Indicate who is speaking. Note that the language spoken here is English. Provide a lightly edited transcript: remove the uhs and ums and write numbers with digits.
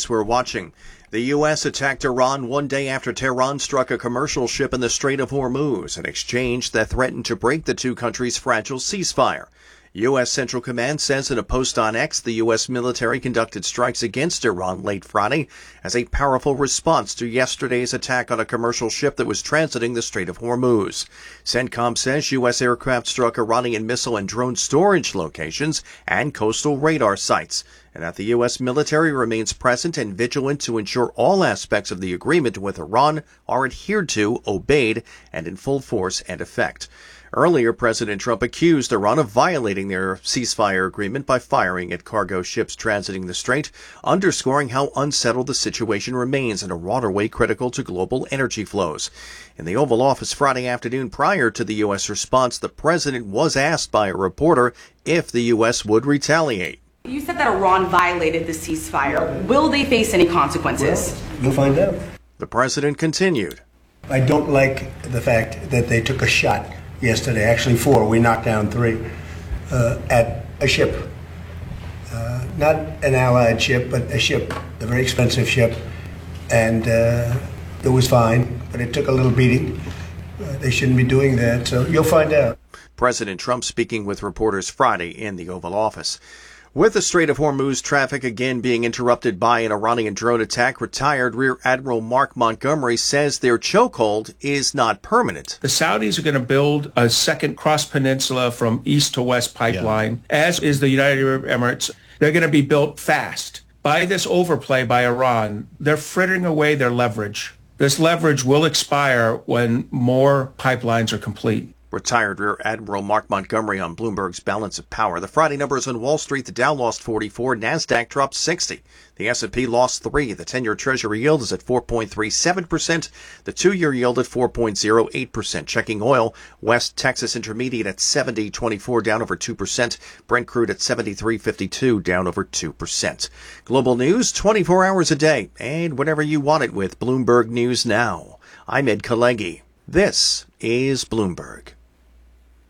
Speaker 1: Thanks for watching. The U.S. attacked Iran one day after Tehran struck a commercial ship in the Strait of Hormuz, an exchange that threatened to break the two countries' fragile ceasefire. U.S. Central Command says in a post on X the U.S. military conducted strikes against Iran late Friday as a powerful response to yesterday's attack on a commercial ship that was transiting the Strait of Hormuz. CENTCOM says U.S. aircraft struck Iranian missile and drone storage locations and coastal radar sites, and that the U.S. military remains present and vigilant to ensure all aspects of the agreement with Iran are adhered to, obeyed, and in full force and effect. Earlier, President Trump accused Iran of violating their ceasefire agreement by firing at cargo ships transiting the strait, underscoring how unsettled the situation remains in a waterway critical to global energy flows. In the Oval Office Friday afternoon prior to the U.S. response, the president was asked by a reporter if the U.S. would retaliate.
Speaker 2: You said that Iran violated the ceasefire. Will they face any consequences?
Speaker 3: Well, you'll find out.
Speaker 1: The president continued.
Speaker 3: I don't like the fact that they took a shot yesterday, actually 4, we knocked down 3, at a ship. Not an allied ship, but a ship, a very expensive ship. And it was fine, but it took a little beating. They shouldn't be doing that, so you'll find out.
Speaker 1: President Trump speaking with reporters Friday in the Oval Office. With the Strait of Hormuz traffic again being interrupted by an Iranian drone attack, retired Rear Admiral Mark Montgomery says their chokehold is not permanent.
Speaker 4: The Saudis are going to build a second cross-peninsula from east to west pipeline, as is the United Arab Emirates. They're going to be built fast. By this overplay by Iran, they're frittering away their leverage. This leverage will expire when more pipelines are complete.
Speaker 1: Retired Rear Admiral Mark Montgomery on Bloomberg's Balance of Power. The Friday numbers on Wall Street: the Dow lost 44, NASDAQ dropped 60. The S&P lost 3. The 10-year Treasury yield is at 4.37%. The 2-year yield at 4.08%. Checking oil, West Texas Intermediate at 70.24, down over 2%. Brent crude at 73.52, down over 2%. Global news 24 hours a day and whenever you want it with Bloomberg News Now. I'm Ed Kalegi. This is Bloomberg.